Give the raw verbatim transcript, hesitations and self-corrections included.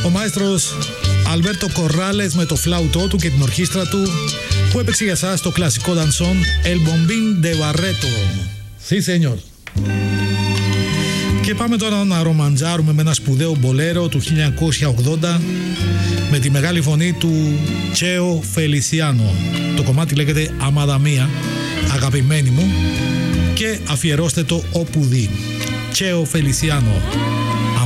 Ο μαέστρος Αλβέρτο Κορράλες με το φλάουτό του και την ορχήστρα του, που έπαιξε για σας το κλασικό ντανσόν El Bombín de Barreto. Sí, señor. Και πάμε τώρα να ρομαντζάρουμε με ένα σπουδαίο μπολέρο του χίλια εννιακόσια ογδόντα με τη μεγάλη φωνή του Τσέο Φελισιάνο. Το κομμάτι λέγεται Αμάδα Μία, αγαπημένη μου, και αφιερώστε το όπου δει. Τσέο Φελισιάνο,